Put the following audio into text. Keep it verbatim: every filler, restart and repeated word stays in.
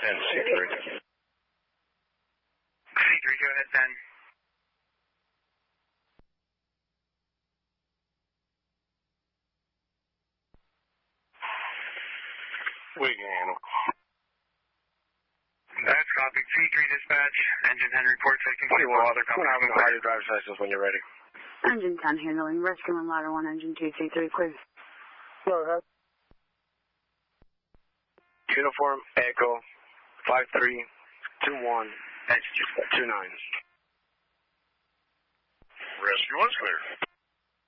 And C three. C three, go ahead, Ben. We can handle. That's copy. C three dispatch. Engine ten report taking twenty-one. Coming out with your driver's license when you're ready. Engine ten handling. Rescue and ladder one. Engine two, C three, clear. Go ahead. Uniform Echo five three two one two nine. Rescue one's clear.